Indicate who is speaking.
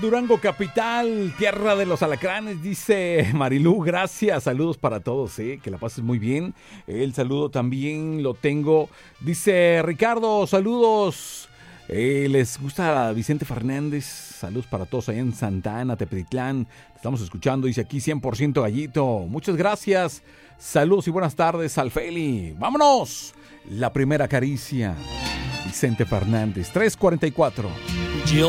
Speaker 1: Durango capital, tierra de los alacranes, dice Marilú, gracias, saludos para todos, que la pases muy bien. El saludo también lo tengo, dice Ricardo, saludos, les gusta Vicente Fernández, saludos para todos allá en Santa Ana, Tepetitlán, estamos escuchando, dice aquí 100% gallito, muchas gracias, saludos y buenas tardes al Feli, vámonos, la primera caricia, Vicente Fernández, 3:44.